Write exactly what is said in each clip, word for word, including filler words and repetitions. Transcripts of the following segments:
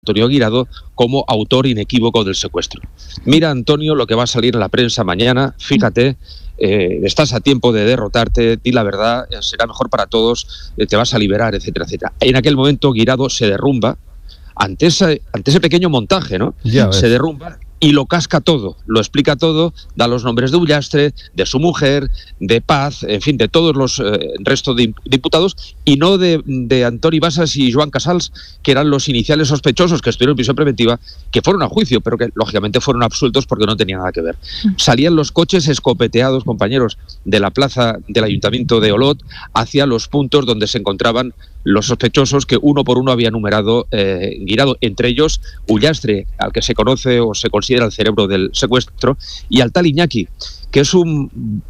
Antonio Guirado como autor inequívoco del secuestro. Mira, Antonio, lo que va a salir en la prensa mañana, fíjate, eh, estás a tiempo de derrotarte, di la verdad, será mejor para todos, eh, te vas a liberar, etcétera, etcétera. En aquel momento Guirado se derrumba ante ese, ante ese pequeño montaje, ¿no? Se derrumba y lo casca todo, lo explica todo, da los nombres de Ullastre, de su mujer, de Paz, en fin, de todos los eh, restos de imputados, y no de, de Antoni Bassas y Joan Casals, que eran los iniciales sospechosos que estuvieron en prisión preventiva, que fueron a juicio, pero que lógicamente fueron absueltos porque no tenían nada que ver. Salían los coches escopeteados, compañeros, de la plaza del Ayuntamiento de Olot hacia los puntos donde se encontraban los sospechosos que uno por uno había numerado eh, Guirado, entre ellos Ullastre, al que se conoce o se considera el cerebro del secuestro, y al tal Iñaki, que es un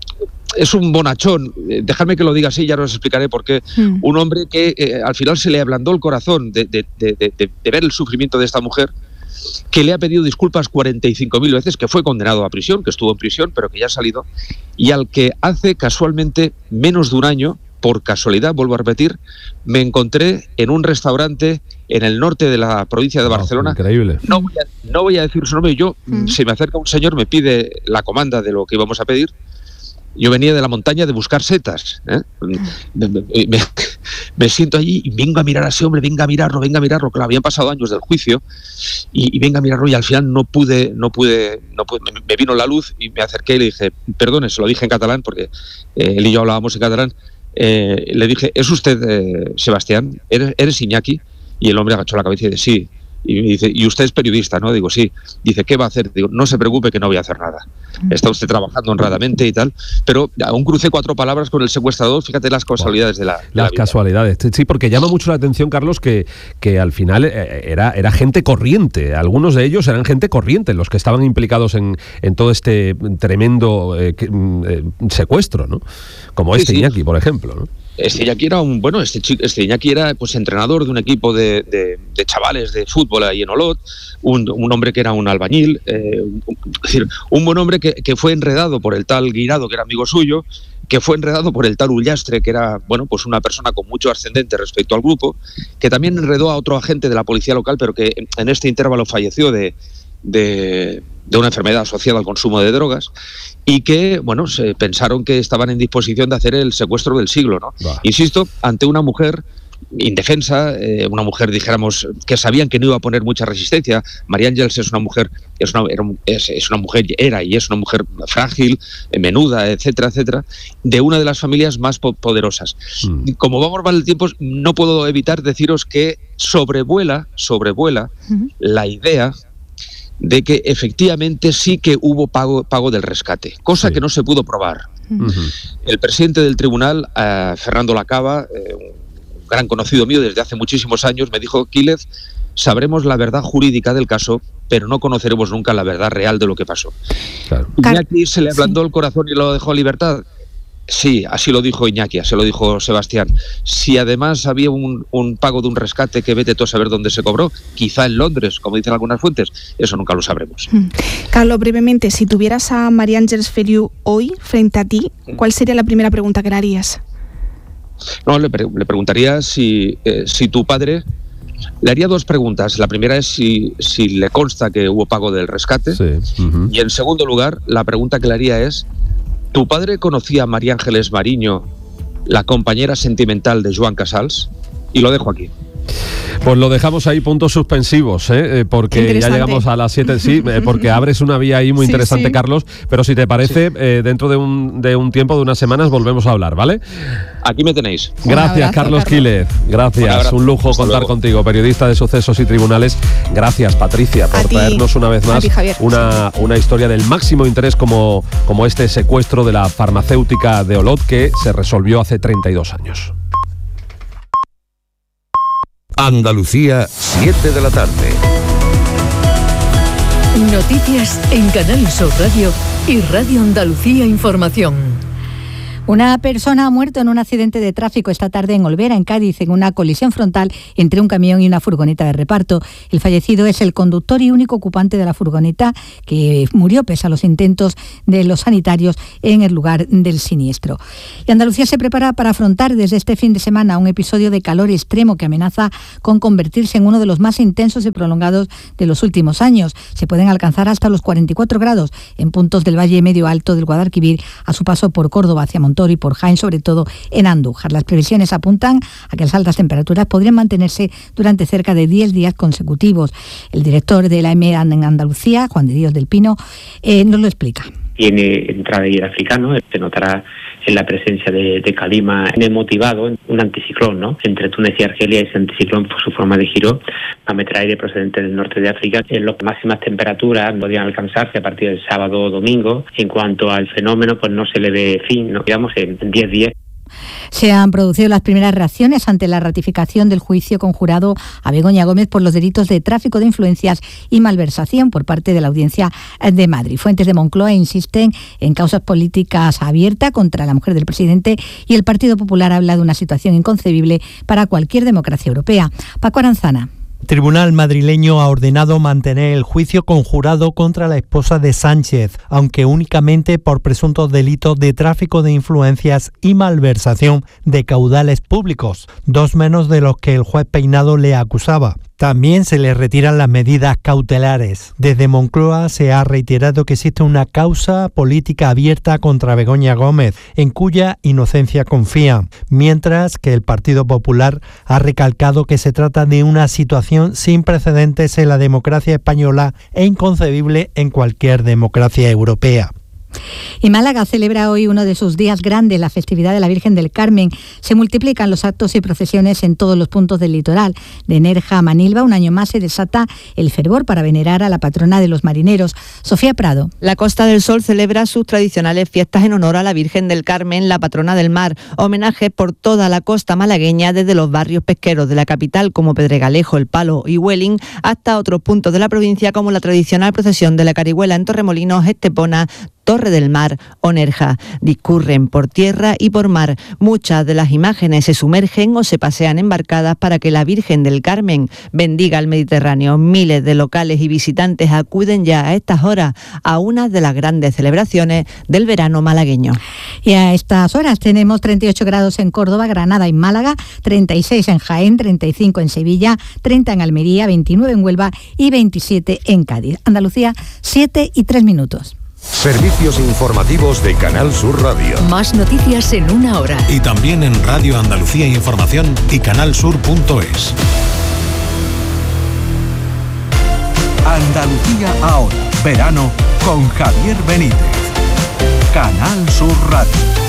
es un bonachón, eh, dejadme que lo diga así, ya os explicaré por qué, mm. un hombre que eh, al final se le ablandó el corazón de, de, de, de, de ver el sufrimiento de esta mujer, que le ha pedido disculpas cuarenta y cinco mil veces, que fue condenado a prisión, que estuvo en prisión, pero que ya ha salido, y al que hace casualmente menos de un año, por casualidad, vuelvo a repetir, me encontré en un restaurante en el norte de la provincia de Barcelona. Oh, increíble. No voy a, no voy a decir su nombre. Yo, mm. se me acerca un señor, me pide la comanda de lo que íbamos a pedir. Yo venía de la montaña de buscar setas, ¿eh? me, me, me, me siento allí y vengo a mirar a ese hombre, venga a mirarlo, venga a mirarlo, claro, habían pasado años del juicio, y, y venga a mirarlo, y al final no pude, no pude, no pude me, me vino la luz y me acerqué y le dije, perdone, se lo dije en catalán, porque eh, él y yo hablábamos en catalán. Eh, le dije, ¿es usted eh, Sebastián? ¿Eres, ¿Eres Iñaki? Y el hombre agachó la cabeza y dice, sí. Y me dice, ¿y usted es periodista? ¿No? Digo, sí. Dice, ¿qué va a hacer? Digo, no se preocupe que no voy a hacer nada. Está usted trabajando honradamente y tal. Pero aún crucé cuatro palabras con el secuestrador. Fíjate las casualidades de la, de Las la casualidades. Sí, porque llama mucho la atención, Carlos, que, que al final era, era gente corriente. Algunos de ellos eran gente corriente, los que estaban implicados en, en todo este tremendo eh, eh, secuestro, ¿no? Como este sí, sí. Iñaki, por ejemplo, ¿no? Este Iñaki era un bueno, este, este Iñaki era pues entrenador de un equipo de, de, de chavales de fútbol ahí en Olot, un, un hombre que era un albañil, eh, un, es decir, un buen hombre que, que fue enredado por el tal Guirado, que era amigo suyo, que fue enredado por el tal Ullastre, que era bueno pues una persona con mucho ascendente respecto al grupo, que también enredó a otro agente de la policía local, pero que en este intervalo falleció de de de una enfermedad asociada al consumo de drogas, y que, bueno, se pensaron que estaban en disposición de hacer el secuestro del siglo, ¿no? Bah. Insisto, ante una mujer indefensa, eh, una mujer, dijéramos, que sabían que no iba a poner mucha resistencia. María Ángeles es una mujer, es una, era, es, es una mujer, era y es una mujer frágil, menuda, etcétera, etcétera, de una de las familias más po- poderosas. Mm. Como vamos mal el tiempo, no puedo evitar deciros que sobrevuela, sobrevuela mm. la idea de que efectivamente sí que hubo pago, pago del rescate, cosa sí. que no se pudo probar. Uh-huh. El presidente del tribunal, uh, Fernando Lacaba, eh, un gran conocido mío desde hace muchísimos años, me dijo, Quílez, sabremos la verdad jurídica del caso, pero no conoceremos nunca la verdad real de lo que pasó. Claro. Iñaki se le ablandó sí. el corazón y lo dejó a libertad. Sí, así lo dijo Iñaki, así lo dijo Sebastián. Si además había un, un pago de un rescate que vete tú a saber dónde se cobró, quizá en Londres, como dicen algunas fuentes, eso nunca lo sabremos. Mm. Carlos, brevemente, si tuvieras a María Ángeles Feliu hoy frente a ti, ¿cuál sería la primera pregunta que le harías? No, le, pre- le preguntaría si, eh, si tu padre... Le haría dos preguntas. La primera es si, si le consta que hubo pago del rescate. Sí. Uh-huh. Y en segundo lugar, la pregunta que le haría es... ¿Tu padre conocía a María Ángeles Mariño, la compañera sentimental de Joan Casals? Y lo dejo aquí. Pues lo dejamos ahí, puntos suspensivos, ¿eh? Porque ya llegamos a las siete, sí, porque abres una vía ahí muy sí, interesante, sí. Carlos, pero si te parece, sí. eh, dentro de un, de un tiempo, de unas semanas, volvemos a hablar, ¿vale? Aquí me tenéis. Gracias, abrazo, Carlos Quílez, gracias, un, un lujo Hasta contar luego. contigo, periodista de sucesos y tribunales. Gracias, Patricia, por traernos una vez más ti, una, una historia del máximo interés como, como este secuestro de la farmacéutica de Olot, que se resolvió hace treinta y dos años. Andalucía, siete de la tarde. Noticias en Canal Sur Radio y Radio Andalucía Información. Una persona ha muerto en un accidente de tráfico esta tarde en Olvera, en Cádiz, en una colisión frontal entre un camión y una furgoneta de reparto. El fallecido es el conductor y único ocupante de la furgoneta, que murió pese a los intentos de los sanitarios en el lugar del siniestro. Y Andalucía se prepara para afrontar desde este fin de semana un episodio de calor extremo que amenaza con convertirse en uno de los más intensos y prolongados de los últimos años. Se pueden alcanzar hasta los cuarenta y cuatro grados en puntos del Valle Medio Alto del Guadalquivir a su paso por Córdoba hacia Montoro y por Jaén, sobre todo en Andújar. Las previsiones apuntan a que las altas temperaturas podrían mantenerse durante cerca de diez días consecutivos. El director de la E M E A en Andalucía, Juan de Dios del Pino, eh, nos lo explica. Tiene entrada de aire africano, se notará en la presencia de, de calima motivado, un anticiclón, ¿no? Entre Túnez y Argelia, ese anticiclón por su forma de giro va a meter aire procedente del norte de África. En las máximas temperaturas podrían alcanzarse a partir del sábado o domingo. En cuanto al fenómeno, pues no se le ve fin, ¿no? Digamos, en diez días. Se han producido las primeras reacciones ante la ratificación del juicio conjurado a Begoña Gómez por los delitos de tráfico de influencias y malversación por parte de la Audiencia de Madrid. Fuentes de Moncloa insisten en causas políticas abiertas contra la mujer del presidente y el Partido Popular habla de una situación inconcebible para cualquier democracia europea. Paco Aranzana. El tribunal madrileño ha ordenado mantener el juicio conjurado contra la esposa de Sánchez, aunque únicamente por presuntos delitos de tráfico de influencias y malversación de caudales públicos, dos menos de los que el juez Peinado le acusaba. También se le retiran las medidas cautelares. Desde Moncloa se ha reiterado que existe una causa política abierta contra Begoña Gómez, en cuya inocencia confían, mientras que el Partido Popular ha recalcado que se trata de una situación sin precedentes en la democracia española e inconcebible en cualquier democracia europea. Y Málaga celebra hoy uno de sus días grandes, la festividad de la Virgen del Carmen. Se multiplican los actos y procesiones en todos los puntos del litoral. De Nerja a Manilva, un año más se desata el fervor para venerar a la patrona de los marineros. Sofía Prado. La Costa del Sol celebra sus tradicionales fiestas en honor a la Virgen del Carmen, la patrona del mar. Homenaje por toda la costa malagueña, desde los barrios pesqueros de la capital como Pedregalejo, El Palo y Huelin, hasta otros puntos de la provincia como la tradicional procesión de la Carihuela en Torremolinos, Estepona, Torre del Mar o Nerja. Discurren por tierra y por mar. Muchas de las imágenes se sumergen o se pasean embarcadas para que la Virgen del Carmen bendiga el Mediterráneo. Miles de locales y visitantes acuden ya a estas horas a una de las grandes celebraciones del verano malagueño. Y a estas horas tenemos treinta y ocho grados en Córdoba, Granada y Málaga, treinta y seis en Jaén, treinta y cinco en Sevilla, treinta en Almería, veintinueve en Huelva y veintisiete en Cádiz. Andalucía, siete y tres minutos. Servicios informativos de Canal Sur Radio. Más noticias en una hora. Y también en Radio Andalucía Información y canalsur punto es. Andalucía ahora. Verano con Javier Benítez. Canal Sur Radio.